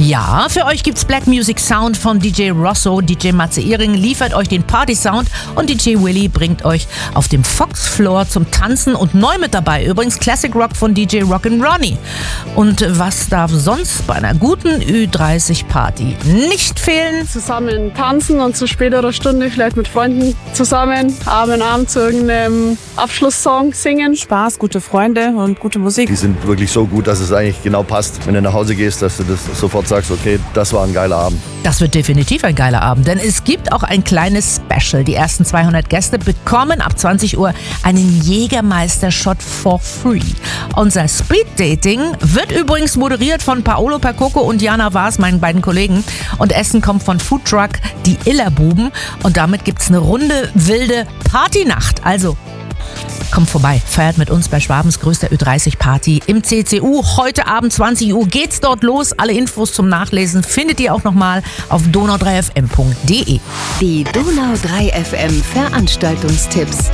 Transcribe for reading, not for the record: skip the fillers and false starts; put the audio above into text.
Ja, für euch gibt's Black Music Sound von DJ Rosso. DJ Matze Ehring liefert euch den Party Sound und DJ Willy bringt euch auf dem Fox Floor zum Tanzen und neu mit dabei übrigens Classic Rock von DJ Rock'n'Ronnie. Und was darf sonst bei einer guten Ü30 Party nicht fehlen? Zusammen tanzen und zu späterer Stunde vielleicht mit Freunden zusammen Arm in Arm zu irgendeinem Abschlusssong singen. Spaß, gute Freunde und gute Musik. Die sind wirklich so gut, dass es eigentlich genau passt, wenn du nach Hause gehst, dass du das sofort sagst, okay, das war ein geiler Abend. Das wird definitiv ein geiler Abend, denn es gibt auch ein kleines Special. Die ersten 200 Gäste bekommen ab 20 Uhr einen Jägermeister-Shot for free. Unser Speed-Dating wird übrigens moderiert von Paolo Percoco und Jana Waas, meinen beiden Kollegen. Und Essen kommt von Foodtruck Die Illerbuben. Und damit gibt's eine runde, wilde Partynacht. Also kommt vorbei, feiert mit uns bei Schwabens größter Ü30-Party im CCU. Heute Abend 20 Uhr geht's dort los. Alle Infos zum Nachlesen findet ihr auch nochmal auf donau3fm.de. Die Donau 3 FM Veranstaltungstipps.